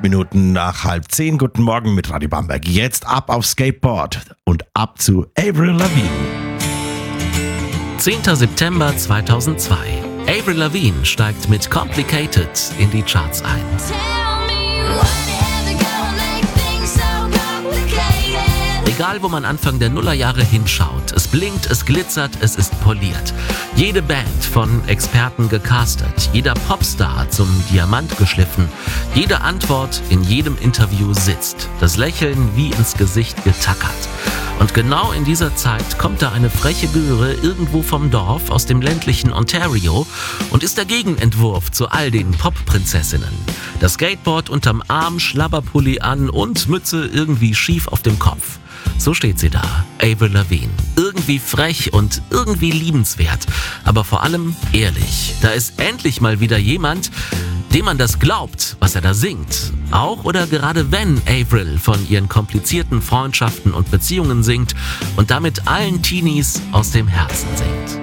Minuten nach 9:30. Guten Morgen mit Radio Bamberg. Jetzt ab auf Skateboard und ab zu Avril Lavigne. 10. September 2002. Avril Lavigne steigt mit Complicated in die Charts ein. Egal, wo man Anfang der Nullerjahre hinschaut, es blinkt, es glitzert, es ist poliert. Jede Band von Experten gecastet, jeder Popstar zum Diamant geschliffen, jede Antwort in jedem Interview sitzt, das Lächeln wie ins Gesicht getackert. Und genau in dieser Zeit kommt da eine freche Göre irgendwo vom Dorf aus dem ländlichen Ontario und ist der Gegenentwurf zu all den Pop-Prinzessinnen. Das Skateboard unterm Arm, Schlabberpulli an und Mütze irgendwie schief auf dem Kopf. So steht sie da, Avril Lavigne. Irgendwie frech und irgendwie liebenswert, aber vor allem ehrlich. Da ist endlich mal wieder jemand, dem man das glaubt, was er da singt. Auch oder gerade wenn Avril von ihren komplizierten Freundschaften und Beziehungen singt und damit allen Teenies aus dem Herzen singt.